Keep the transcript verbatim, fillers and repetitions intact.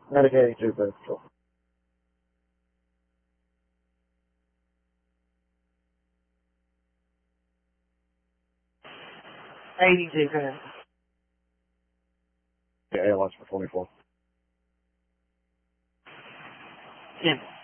Medicating to birth control. eighty-two, go ahead. Yeah, A L S for twenty-four. ten.